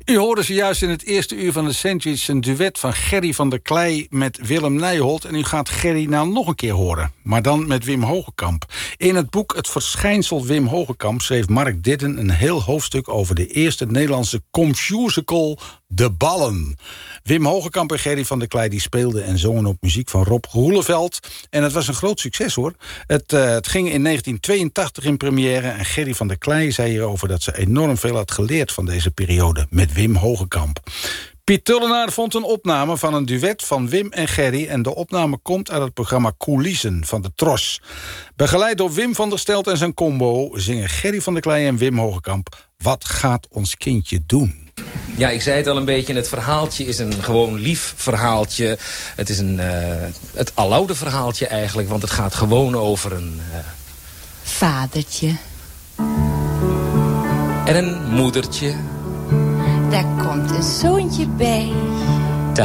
U hoorde zojuist in het eerste uur van de Sandwich een duet van Gerry van der Klei met Willem Nijholt. En u gaat Gerry nou nog een keer horen, maar dan met Wim Hogekamp. In het boek Het Verschijnsel Wim Hogekamp schreef Mark Didden een heel hoofdstuk over de eerste Nederlandse commusical De Ballen. Wim Hogekamp en Gerry van der Klei die speelden en zongen op muziek van Rob Roeleveld. En het was een groot succes hoor. Het ging in 1982 in première en Gerry van der Klei zei hierover dat ze enorm veel had geleerd van deze periode met Wim Hogekamp. Piet Tullenaar vond een opname van een duet van Wim en Gerry en de opname komt uit het programma Coulissen van de Tros. Begeleid door Wim van der Stelt en zijn combo zingen Gerry van der Klei en Wim Hogekamp Wat gaat ons kindje doen? Ja, ik zei het al een beetje. Het verhaaltje is een gewoon lief verhaaltje. Het is het aloude verhaaltje eigenlijk. Want het gaat gewoon over een vadertje. En een moedertje. Daar komt een zoontje bij.